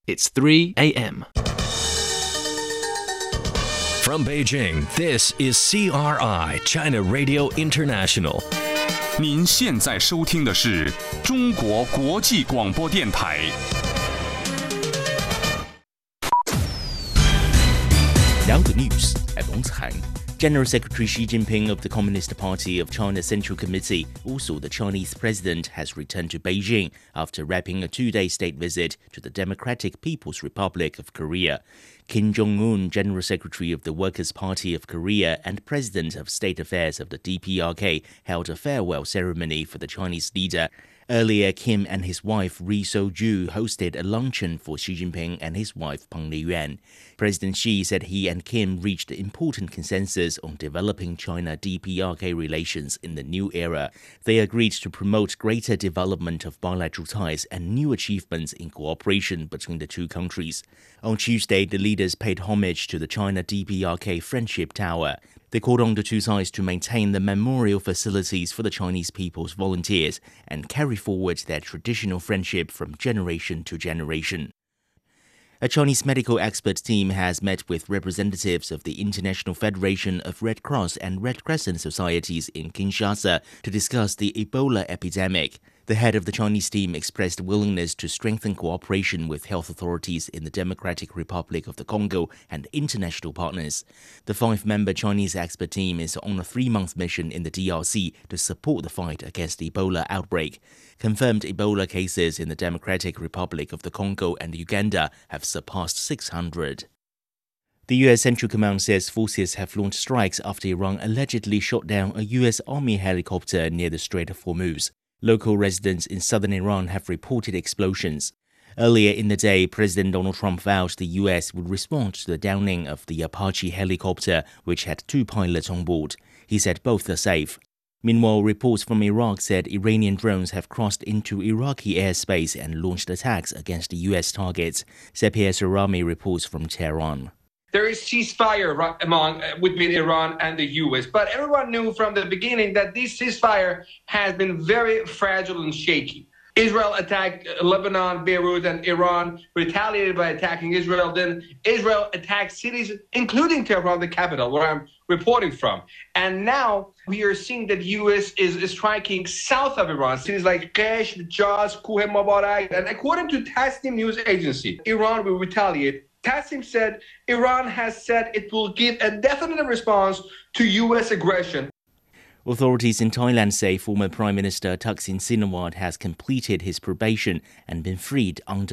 It's 3 a.m. From Beijing, this is CRI, China Radio International. 您现在收听的是中国国际广播电台。 Now the news at Long. General Secretary Xi Jinping of the Communist Party of China Central Committee, also the Chinese president, has returned to Beijing after wrapping a two-day state visit to the Democratic People's Republic of Korea. Kim Jong-un, General Secretary of the Workers' Party of Korea and President of State Affairs of the DPRK, held a farewell ceremony for the Chinese leader. Earlier, Kim and his wife Ri So-ju hosted a luncheon for Xi Jinping and his wife Peng Liyuan. President Xi said he and Kim reached important consensus on developing China-DPRK relations in the new era. They agreed to promote greater development of bilateral ties and new achievements in cooperation between the two countries. On Tuesday, the leaders paid homage to the China-DPRK Friendship Tower. They called on the two sides to maintain the memorial facilities for the Chinese people's volunteers and carry forward their traditional friendship from generation to generation. A Chinese medical expert team has met with representatives of the International Federation of Red Cross and Red Crescent Societies in Kinshasa to discuss the Ebola epidemic. The head of the Chinese team expressed willingness to strengthen cooperation with health authorities in the Democratic Republic of the Congo and international partners. The five-member Chinese expert team is on a 3-month mission in the DRC to support the fight against the Ebola outbreak. Confirmed Ebola cases in the Democratic Republic of the Congo and Uganda have surpassed 600. The U.S. Central Command says forces have launched strikes after Iran allegedly shot down a U.S. Army helicopter near the Strait of Hormuz. Local residents in southern Iran have reported explosions. Earlier in the day, President Donald Trump vowed the U.S. would respond to the downing of the Apache helicopter, which had 2 pilots on board. He said both are safe. Meanwhile, reports from Iraq said Iranian drones have crossed into Iraqi airspace and launched attacks against the U.S. targets. Sepir Sarami reports from Tehran. There is ceasefire between Iran and the U.S., but everyone knew from the beginning that this ceasefire has been very fragile and shaky. Israel attacked Lebanon, Beirut, and Iran retaliated by attacking Israel. Then Israel attacked cities, including Tehran, the capital, where I'm reporting from. And now we are seeing that the U.S. is striking south of Iran, cities like Qesh, Jaz, Kuhe Mubarak. And according to Tasnim news agency, Iran will retaliate. Tasnim said Iran has said it will give a definite response to U.S. aggression. Authorities in Thailand say former Prime Minister Thaksin Shinawatra has completed his probation and been freed under